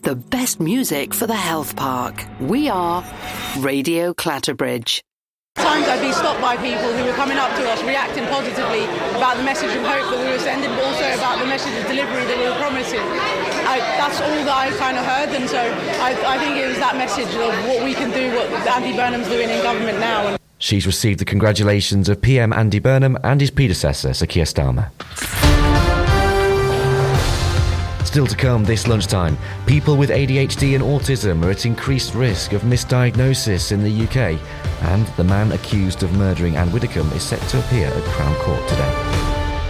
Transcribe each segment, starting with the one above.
the best music for the health park. We are Radio Clatterbridge. Sometimes I'd be stopped by people who were coming up to us, reacting positively about the message of hope that we were sending, but also about the message of delivery that we were promising. That's all that I kind of heard, and so I think it was that message of what we can do, what Andy Burnham's doing in government now. She's received the congratulations of PM Andy Burnham and his predecessor, Sir Keir Starmer. Still to come this lunchtime, people with ADHD and autism are at increased risk of misdiagnosis in the UK, and the man accused of murdering Anne Widdecombe is set to appear at Crown Court today.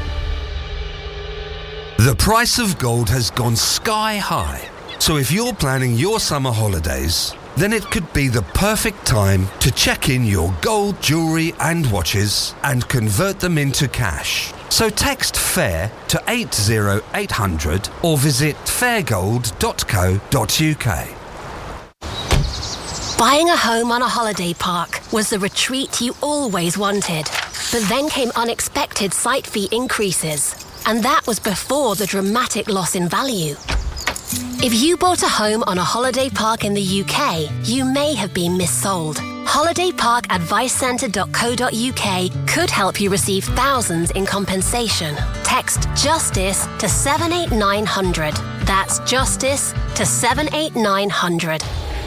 The price of gold has gone sky high, so if you're planning your summer holidays, then it could be the perfect time to check in your gold jewellery and watches and convert them into cash. So text FAIR to 80800 or visit fairgold.co.uk. Buying a home on a holiday park was the retreat you always wanted. But then came unexpected site fee increases. And that was before the dramatic loss in value. If you bought a home on a holiday park in the UK, you may have been missold. holidayparkadvicecentre.co.uk could help you receive thousands in compensation. Text JUSTICE to 78900. That's JUSTICE to 78900.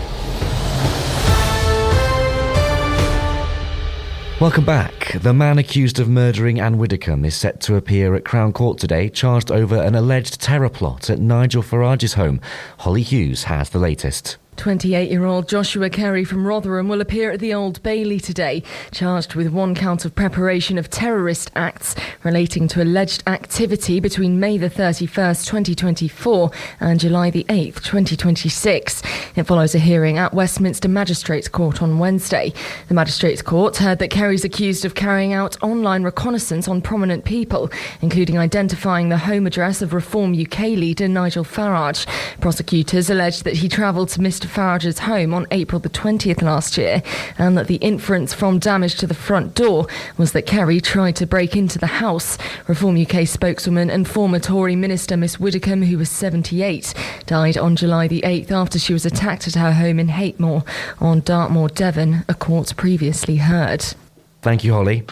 Welcome back. The man accused of murdering Anne Widdecombe is set to appear at Crown Court today, charged over an alleged terror plot at Nigel Farage's home. Holly Hughes has the latest. 28-year-old Joshua Kerry from Rotherham will appear at the Old Bailey today, charged with one count of preparation of terrorist acts relating to alleged activity between May the 31st, 2024 and July the 8th, 2026. It follows a hearing at Westminster Magistrates Court on Wednesday. The Magistrates Court heard that Kerry's accused of carrying out online reconnaissance on prominent people, including identifying the home address of Reform UK leader Nigel Farage. Prosecutors alleged that he travelled to Mr Farage's home on April the 20th last year, and that the inference from damage to the front door was that Kerry tried to break into the house. Reform UK spokeswoman and former Tory minister Miss Widdecombe, who was 78, died on July the 8th after she was attacked at her home in Hatemoor on Dartmoor, Devon, a court previously heard. Thank you, Holly.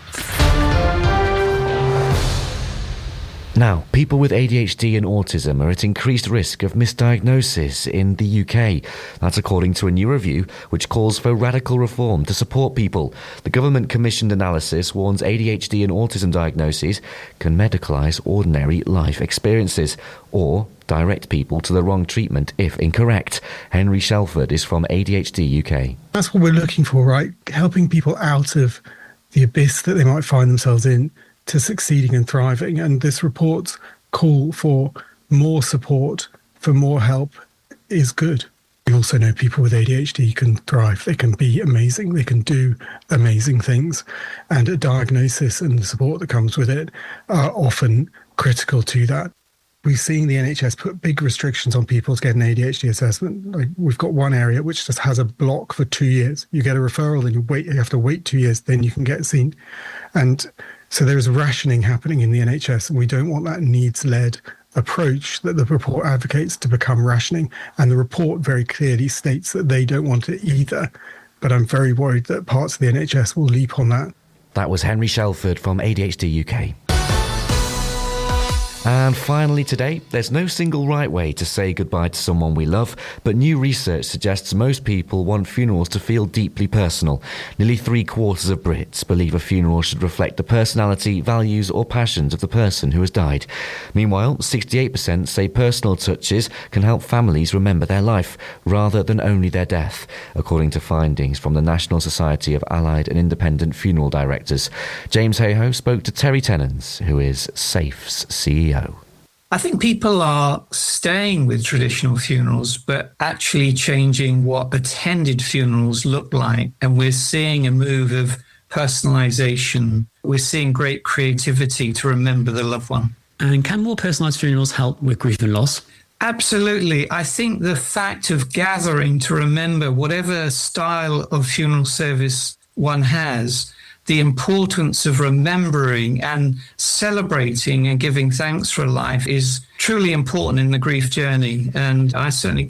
Now, people with ADHD and autism are at increased risk of misdiagnosis in the UK. That's according to a new review which calls for radical reform to support people. The government-commissioned analysis warns ADHD and autism diagnoses can medicalise ordinary life experiences or direct people to the wrong treatment if incorrect. Henry Shelford is from ADHD UK. That's what we're looking for, right? Helping people out of the abyss that they might find themselves in, to succeeding and thriving. And this report's call for more support, for more help is good. We also know people with ADHD can thrive. They can be amazing. They can do amazing things. And a diagnosis and the support that comes with it are often critical to that. We've seen the NHS put big restrictions on people to get an ADHD assessment. Like, we've got one area which just has a block for 2 years. You get a referral, then you have to wait 2 years, then you can get seen. And so there is rationing happening in the NHS, and we don't want that needs-led approach that the report advocates to become rationing. And the report very clearly states that they don't want it either. But I'm very worried that parts of the NHS will leap on that. That was Henry Shelford from ADHD UK. And finally today, there's no single right way to say goodbye to someone we love, but new research suggests most people want funerals to feel deeply personal. Nearly 3/4 of Brits believe a funeral should reflect the personality, values or passions of the person who has died. Meanwhile, 68% say personal touches can help families remember their life, rather than only their death, according to findings from the National Society of Allied and Independent Funeral Directors. James Hayhoe spoke to Terry Tennans, who is SAFE's CEO. I think people are staying with traditional funerals, but actually changing what attended funerals look like. And we're seeing a move of personalisation. We're seeing great creativity to remember the loved one. And can more personalised funerals help with grief and loss? Absolutely. I think the fact of gathering to remember whatever style of funeral service one has, the importance of remembering and celebrating and giving thanks for life is truly important in the grief journey. And I certainly